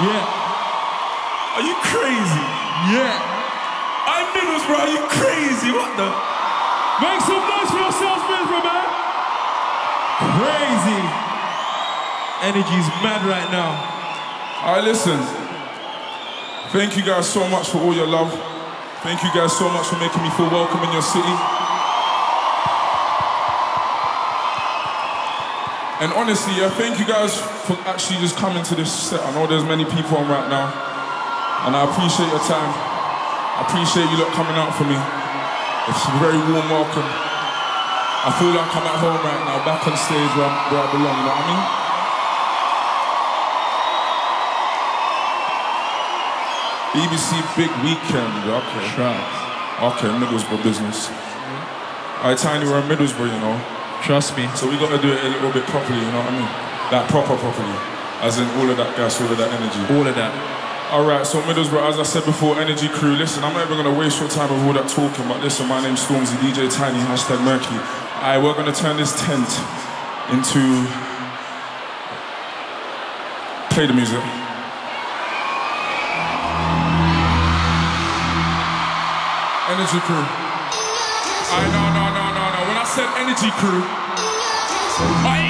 Yeah. Are you crazy? Yeah. I'm Middlesbrough, are you crazy? What the? Make some noise for yourselves, Middlesbrough, man. Crazy. Energy's mad right now. All right, listen. Thank you guys so much for all your love. Thank you guys so much for making me feel welcome in your city. And honestly, thank you guys for actually just coming to this set. I know there's many people on right now, and I appreciate your time. I appreciate you lot coming out for me. It's a very warm welcome. I feel like I'm at home right now, back on stage where I belong, you know what I mean? BBC Big Weekend, okay. Okay, Middlesbrough business. Alright, Tiny, we're in Middlesbrough, you know. Trust me. So we gotta do it a little bit properly, you know what I mean? Like properly. As in all of that gas, all of that energy. All of that. Alright, so Middlesbrough, as I said before, Energy Crew, listen, I'm not even gonna waste your time with all that talking, but listen, my name's Stormzy, DJ Tiny, #Murky. Alright, we're gonna turn this tent into... Play the music. Energy Crew. No. When I said Energy Crew,